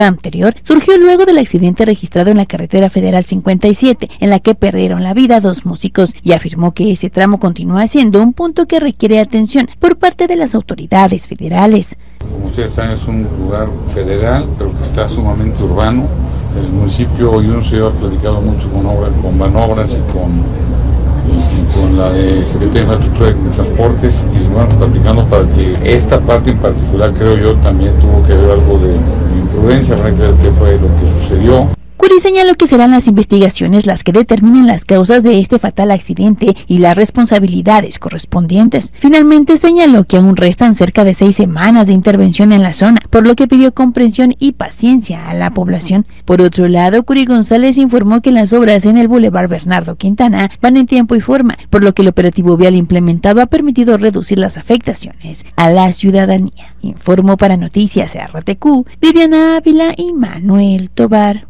anterior surgió luego del accidente registrado en la carretera federal 57, en la que perdieron la vida 2 músicos, y afirmó que ese tramo continúa siendo un punto que requiere atención por parte de las autoridades federales. Como ustedes saben, es un lugar federal, pero que está sumamente urbano. El municipio, yo se ha platicado mucho con Banobras y con la Secretaría de Infraestructura y Transportes, y bueno, platicando para que esta parte en particular, creo yo, también tuvo que ver algo de imprudencia, para que qué fue lo que sucedió. Curi señaló que serán las investigaciones las que determinen las causas de este fatal accidente y las responsabilidades correspondientes. Finalmente señaló que aún restan cerca de 6 semanas de intervención en la zona, por lo que pidió comprensión y paciencia a la población. Por otro lado, Curi González informó que las obras en el Boulevard Bernardo Quintana van en tiempo y forma, por lo que el operativo vial implementado ha permitido reducir las afectaciones a la ciudadanía. Informó para Noticias RTQ, Viviana Ávila y Manuel Tobar.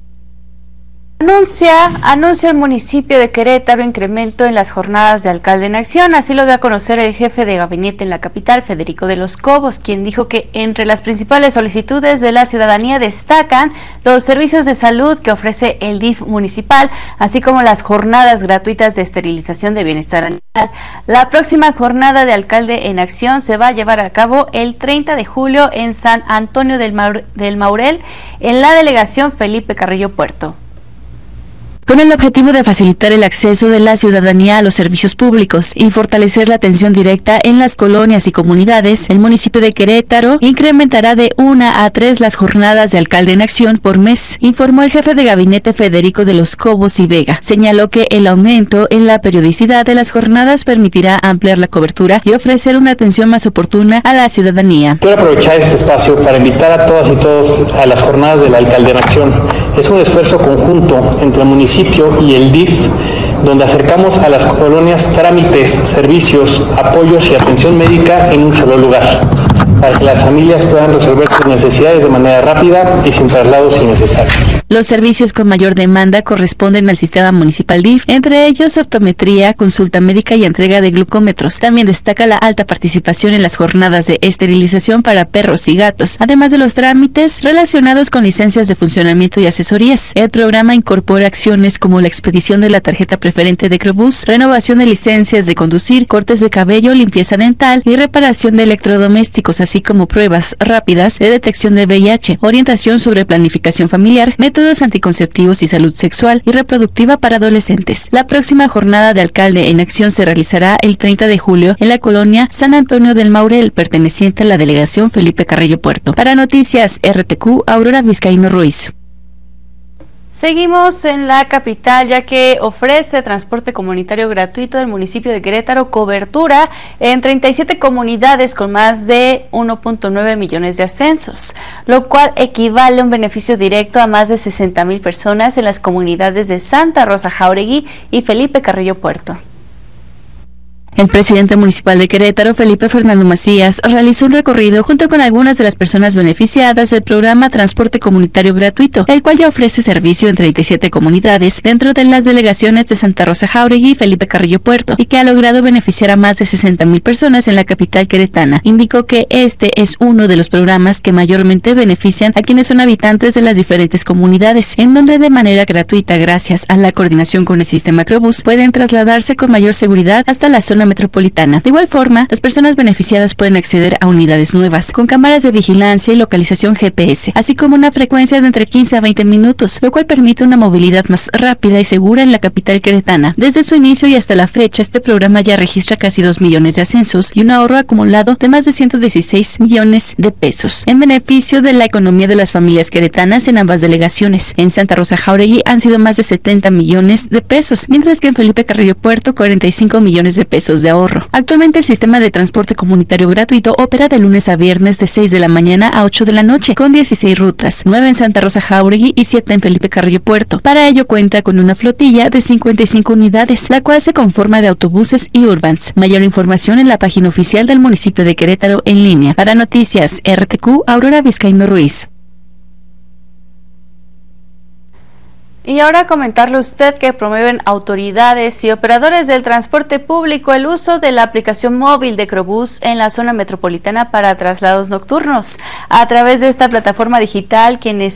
Anuncia el municipio de Querétaro incremento en las jornadas de Alcalde en Acción. Así lo dio a conocer el jefe de gabinete en la capital, Federico de los Cobos, quien dijo que entre las principales solicitudes de la ciudadanía destacan los servicios de salud que ofrece el DIF municipal, así como las jornadas gratuitas de esterilización de bienestar animal. La próxima jornada de Alcalde en Acción se va a llevar a cabo el 30 de julio en San Antonio del Maurel, en la delegación Felipe Carrillo Puerto. Con el objetivo de facilitar el acceso de la ciudadanía a los servicios públicos y fortalecer la atención directa en las colonias y comunidades, el municipio de Querétaro incrementará de 1 a 3 las jornadas de Alcalde en Acción por mes, informó el jefe de gabinete Federico de los Cobos y Vega. Señaló que el aumento en la periodicidad de las jornadas permitirá ampliar la cobertura y ofrecer una atención más oportuna a la ciudadanía. Quiero aprovechar este espacio para invitar a todas y todos a las jornadas del Alcalde en Acción. Es un esfuerzo conjunto entre el municipio y el DIF, donde acercamos a las colonias trámites, servicios, apoyos y atención médica en un solo lugar, para que las familias puedan resolver sus necesidades de manera rápida y sin traslados innecesarios. Los servicios con mayor demanda corresponden al sistema municipal DIF, entre ellos optometría, consulta médica y entrega de glucómetros. También destaca la alta participación en las jornadas de esterilización para perros y gatos, además de los trámites relacionados con licencias de funcionamiento y asesorías. El programa incorpora acciones como la expedición de la tarjeta preferente de Crobús, renovación de licencias de conducir, cortes de cabello, limpieza dental y reparación de electrodomésticos, así como pruebas rápidas de detección de VIH, orientación sobre planificación familiar, métodos anticonceptivos y salud sexual y reproductiva para adolescentes. La próxima jornada de Alcalde en Acción se realizará el 30 de julio en la colonia San Antonio del Maurel, perteneciente a la delegación Felipe Carrillo Puerto. Para Noticias RTQ, Aurora Vizcaíno Ruiz. Seguimos en la capital, ya que ofrece transporte comunitario gratuito del municipio de Querétaro cobertura en 37 comunidades con más de 1.9 millones de ascensos, lo cual equivale a un beneficio directo a más de 60,000 personas en las comunidades de Santa Rosa Jáuregui y Felipe Carrillo Puerto. El presidente municipal de Querétaro, Felipe Fernando Macías, realizó un recorrido junto con algunas de las personas beneficiadas del programa Transporte Comunitario Gratuito, el cual ya ofrece servicio en 37 comunidades dentro de las delegaciones de Santa Rosa Jáuregui y Felipe Carrillo Puerto, y que ha logrado beneficiar a más de 60,000 personas en la capital queretana. Indicó que este es uno de los programas que mayormente benefician a quienes son habitantes de las diferentes comunidades, en donde de manera gratuita, gracias a la coordinación con el sistema Crobús, pueden trasladarse con mayor seguridad hasta la zona metropolitana. De igual forma, las personas beneficiadas pueden acceder a unidades nuevas, con cámaras de vigilancia y localización GPS, así como una frecuencia de entre 15 a 20 minutos, lo cual permite una movilidad más rápida y segura en la capital queretana. Desde su inicio y hasta la fecha, este programa ya registra casi 2 millones de ascensos y un ahorro acumulado de más de 116 millones de pesos, en beneficio de la economía de las familias queretanas en ambas delegaciones. En Santa Rosa Jáuregui han sido más de 70 millones de pesos, mientras que en Felipe Carrillo Puerto 45 millones de pesos de ahorro. Actualmente el sistema de transporte comunitario gratuito opera de lunes a viernes de 6 de la mañana a 8 de la noche, con 16 rutas, 9 en Santa Rosa Jáuregui y 7 en Felipe Carrillo Puerto. Para ello cuenta con una flotilla de 55 unidades, la cual se conforma de autobuses y urbans. Mayor información en la página oficial del municipio de Querétaro en línea. Para Noticias RTQ, Aurora Vizcaíno Ruiz. Y ahora comentarle a usted que promueven autoridades y operadores del transporte público el uso de la aplicación móvil de Crobús en la zona metropolitana para traslados nocturnos. A través de esta plataforma digital, quienes